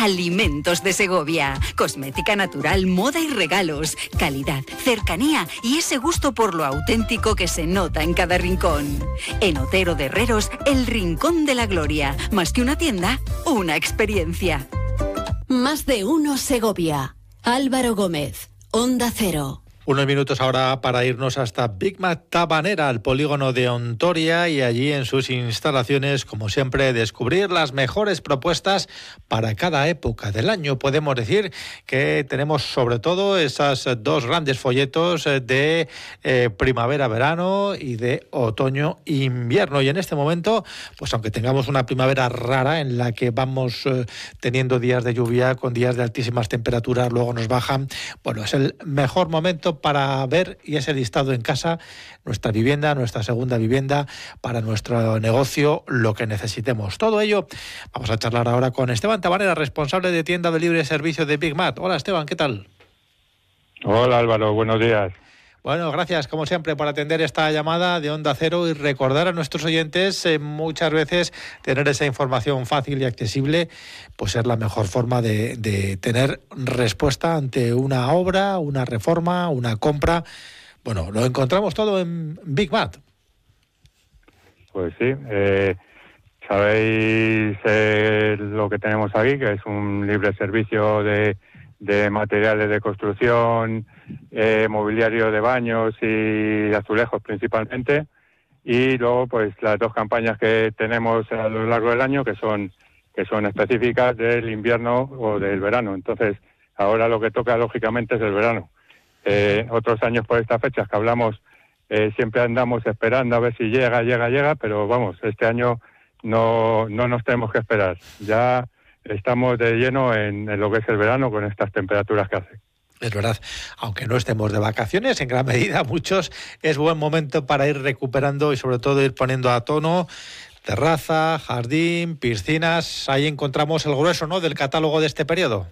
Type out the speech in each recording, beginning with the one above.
Alimentos de Segovia. Cosmética natural, moda y regalos. Calidad, cercanía y ese gusto por lo auténtico que se nota en cada rincón. En Otero de Herreros, el Rincón de la Gloria. Más que una tienda, una experiencia. Más de uno Segovia. Álvaro Gómez, Onda Cero. Unos minutos ahora para irnos hasta Big Mac Tabanera, al polígono de Ontoria, y allí en sus instalaciones, como siempre, descubrir las mejores propuestas para cada época del año. Podemos decir que tenemos sobre todo esas dos grandes folletos de primavera-verano y de otoño-invierno. Y en este momento, pues aunque tengamos una primavera rara en la que vamos teniendo días de lluvia con días de altísimas temperaturas, luego nos bajan, bueno, es el mejor momento para ver y ese listado en casa, nuestra vivienda, nuestra segunda vivienda, para nuestro negocio, lo que necesitemos. Todo ello vamos a charlar ahora con Esteban Tabanera, responsable de tienda de libre servicio de Big Mac. Hola Esteban, ¿qué tal? Hola Álvaro, buenos días. Bueno, gracias como siempre por atender esta llamada de Onda Cero y recordar a nuestros oyentes muchas veces tener esa información fácil y accesible, pues es la mejor forma de tener respuesta ante una obra, una reforma, una compra. Bueno, lo encontramos todo en Big Mac. Pues sí, sabéis lo que tenemos aquí, que es un libre servicio de materiales de construcción, mobiliario de baños y azulejos principalmente, y luego pues las dos campañas que tenemos a lo largo del año que son específicas del invierno o del verano. Entonces ahora lo que toca lógicamente es el verano. Otros años por estas fechas que hablamos siempre andamos esperando a ver si llega, pero vamos, este año no nos tenemos que esperar. Ya estamos de lleno en lo que es el verano con estas temperaturas que hace. Es verdad, aunque no estemos de vacaciones, en gran medida muchos es buen momento para ir recuperando y sobre todo ir poniendo a tono terraza, jardín, piscinas. Ahí encontramos el grueso, ¿no?, del catálogo de este periodo.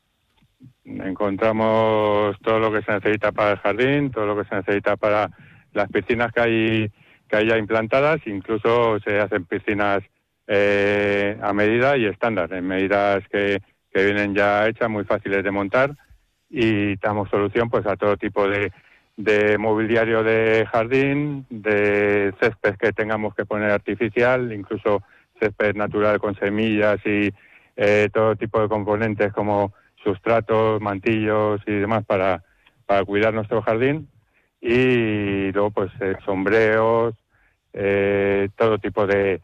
Encontramos todo lo que se necesita para el jardín, todo lo que se necesita para las piscinas que hay ya implantadas. Incluso se hacen piscinas a medida y estándar, en medidas que vienen ya hechas, muy fáciles de montar, y damos solución pues a todo tipo de mobiliario de jardín, de césped que tengamos que poner artificial, incluso césped natural con semillas y todo tipo de componentes como sustratos, mantillos y demás para cuidar nuestro jardín. Y luego pues sombreos, todo tipo de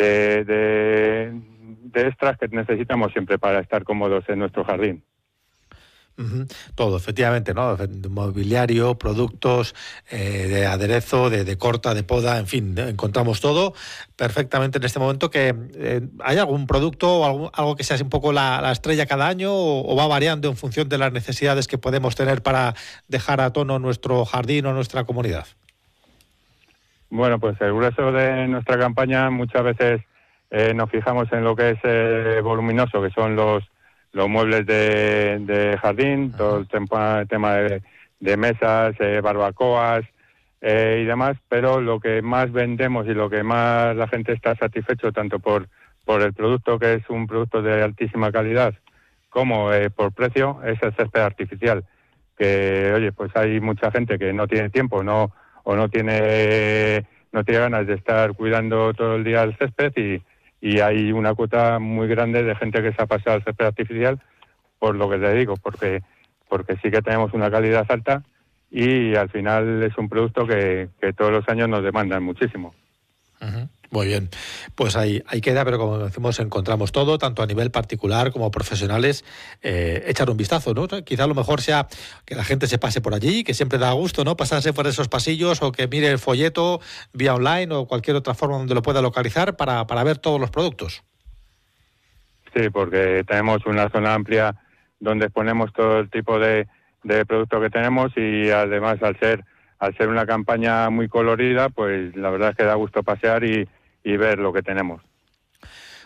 extras que necesitamos siempre para estar cómodos en nuestro jardín. Todo, efectivamente, ¿no? Mobiliario, productos de aderezo, de corta, de poda, en fin, encontramos todo perfectamente en este momento. Que ¿hay algún producto o algo que sea un poco la estrella cada año o va variando en función de las necesidades que podemos tener para dejar a tono nuestro jardín o nuestra comunidad? Bueno, pues el grueso de nuestra campaña muchas veces nos fijamos en lo que es voluminoso, que son los muebles de jardín, todo el tema de mesas, barbacoas y demás, pero lo que más vendemos y lo que más la gente está satisfecho, tanto por el producto, que es un producto de altísima calidad, como por precio, es el césped artificial. Que, oye, pues hay mucha gente que no tiene tiempo, no tiene ganas de estar cuidando todo el día el césped, y hay una cuota muy grande de gente que se ha pasado al césped artificial, por lo que te digo, porque sí que tenemos una calidad alta y al final es un producto que todos los años nos demandan muchísimo. Uh-huh. Muy bien, pues ahí queda, pero como decimos, encontramos todo, tanto a nivel particular como profesionales. Echar un vistazo, ¿no? Quizá lo mejor sea que la gente se pase por allí, que siempre da gusto, ¿no?, pasarse por esos pasillos, o que mire el folleto vía online o cualquier otra forma donde lo pueda localizar para ver todos los productos. Sí, porque tenemos una zona amplia donde ponemos todo el tipo de productos que tenemos, y además al ser una campaña muy colorida, pues la verdad es que da gusto pasear y ver lo que tenemos.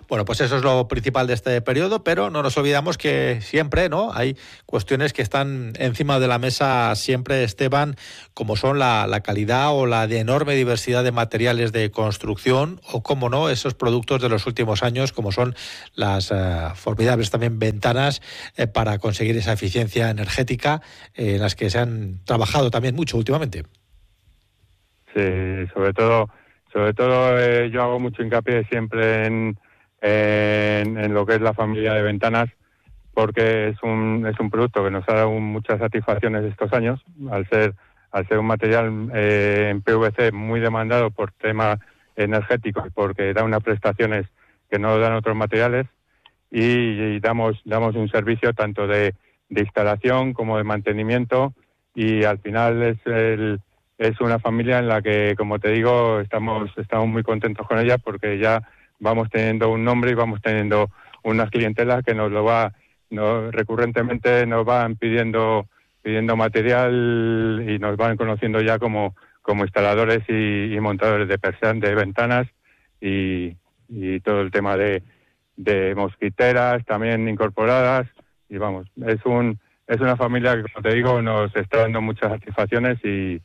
Bueno, pues eso es lo principal de este periodo, pero no nos olvidamos que siempre, ¿no?, hay cuestiones que están encima de la mesa siempre, Esteban, como son la calidad o la de enorme diversidad de materiales de construcción, o, como no, esos productos de los últimos años, como son las formidables también ventanas para conseguir esa eficiencia energética en las que se han trabajado también mucho últimamente. Sí, sobre todo yo hago mucho hincapié siempre en lo que es la familia de ventanas, porque es un producto que nos ha dado muchas satisfacciones estos años, al ser un material en PVC muy demandado por tema energético, porque da unas prestaciones que no dan otros materiales, y damos un servicio tanto de instalación como de mantenimiento, y al final es una familia en la que, como te digo, estamos muy contentos con ella, porque ya vamos teniendo un nombre y vamos teniendo unas clientelas que recurrentemente nos van pidiendo material y nos van conociendo ya como instaladores y montadores de ventanas y todo el tema de mosquiteras también incorporadas, y vamos, es una familia que, como te digo, nos está dando muchas satisfacciones y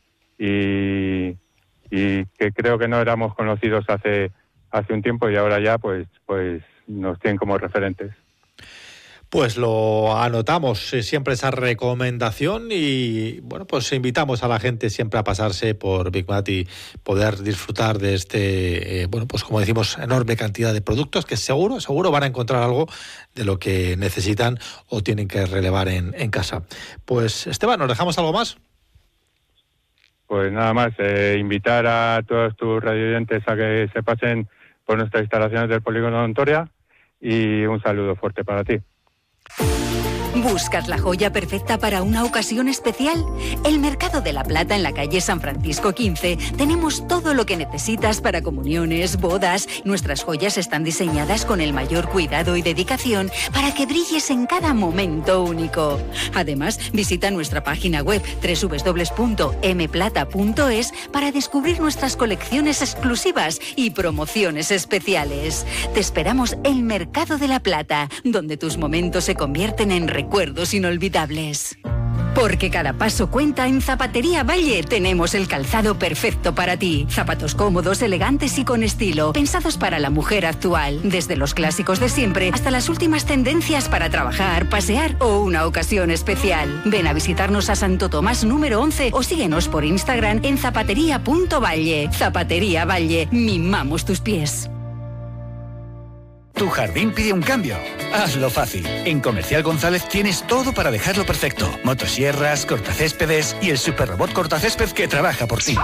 que creo que no éramos conocidos hace un tiempo, y ahora ya pues nos tienen como referentes. Pues lo anotamos siempre esa recomendación, y bueno, pues invitamos a la gente siempre a pasarse por Bigmat y poder disfrutar de este, bueno, pues como decimos, enorme cantidad de productos que seguro van a encontrar algo de lo que necesitan o tienen que relevar en casa. Pues Esteban, ¿nos dejamos algo más? Pues nada más, invitar a todos tus radioyentes a que se pasen por nuestras instalaciones del Polígono de Ontoria, y un saludo fuerte para ti. ¿Buscas la joya perfecta para una ocasión especial? El Mercado de la Plata, en la calle San Francisco 15. Tenemos todo lo que necesitas para comuniones, bodas. Nuestras joyas están diseñadas con el mayor cuidado y dedicación para que brilles en cada momento único. Además, visita nuestra página web www.mplata.es para descubrir nuestras colecciones exclusivas y promociones especiales. Te esperamos en Mercado de la Plata, donde tus momentos se convierten en recuerdos inolvidables. Porque cada paso cuenta. En Zapatería Valle tenemos el calzado perfecto para ti. Zapatos cómodos, elegantes y con estilo, pensados para la mujer actual. Desde los clásicos de siempre hasta las últimas tendencias para trabajar, pasear o una ocasión especial. Ven a visitarnos a Santo Tomás número 11 o síguenos por Instagram en zapatería.valle. Zapatería Valle, mimamos tus pies. Tu jardín pide un cambio. Hazlo fácil. En Comercial González tienes todo para dejarlo perfecto. Motosierras, cortacéspedes y el superrobot cortacésped que trabaja por ti.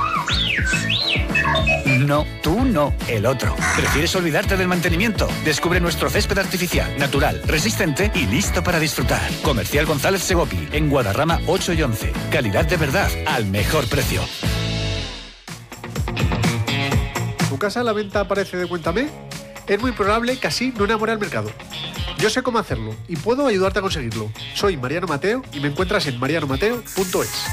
No, tú no, el otro. ¿Prefieres olvidarte del mantenimiento? Descubre nuestro césped artificial, natural, resistente y listo para disfrutar. Comercial González Segopi, en Guadarrama 8 y 11. Calidad de verdad, al mejor precio. ¿Tu casa a la venta aparece de Cuéntame? Es muy probable que así no enamore al mercado. Yo sé cómo hacerlo y puedo ayudarte a conseguirlo. Soy Mariano Mateo y me encuentras en marianomateo.es.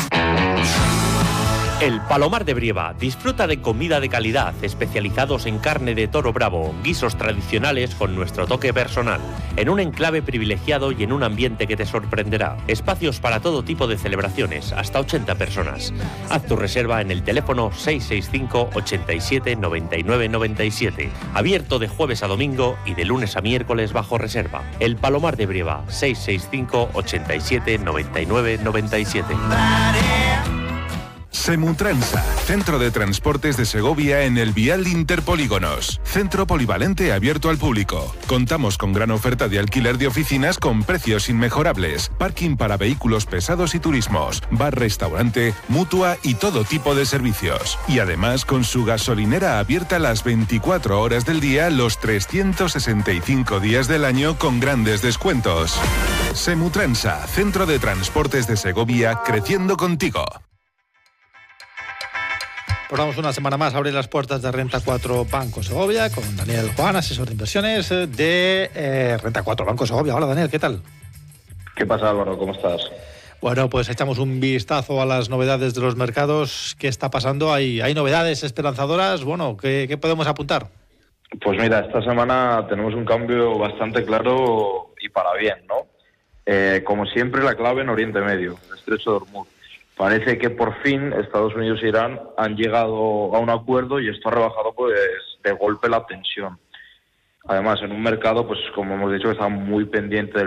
El Palomar de Brieva disfruta de comida de calidad, especializados en carne de toro bravo, guisos tradicionales con nuestro toque personal, en un enclave privilegiado y en un ambiente que te sorprenderá. Espacios para todo tipo de celebraciones, hasta 80 personas. Haz tu reserva en el teléfono 665 87 99 97. Abierto de jueves a domingo y de lunes a miércoles bajo reserva. El Palomar de Brieva, 665 87 99 97. Semutransa, Centro de Transportes de Segovia en el Vial Interpolígonos. Centro polivalente abierto al público. Contamos con gran oferta de alquiler de oficinas con precios inmejorables. Parking para vehículos pesados y turismos. Bar, restaurante, mutua y todo tipo de servicios. Y además con su gasolinera abierta las 24 horas del día, los 365 días del año con grandes descuentos. Semutransa, Centro de Transportes de Segovia, creciendo contigo. Pues vamos una semana más a abrir las puertas de Renta 4 Banco Segovia con Daniel Juan, asesor de inversiones de Renta 4 Banco Segovia. Hola Daniel, ¿qué tal? ¿Qué pasa, Álvaro? ¿Cómo estás? Bueno, pues echamos un vistazo a las novedades de los mercados. ¿Qué está pasando? ¿Hay novedades esperanzadoras? Bueno, ¿qué podemos apuntar? Pues mira, esta semana tenemos un cambio bastante claro y para bien, ¿no? Como siempre, la clave en Oriente Medio, el Estrecho de Hormuz. Parece que por fin Estados Unidos e Irán han llegado a un acuerdo y esto ha rebajado pues de golpe la tensión. Además, en un mercado, pues como hemos dicho, que está muy pendiente del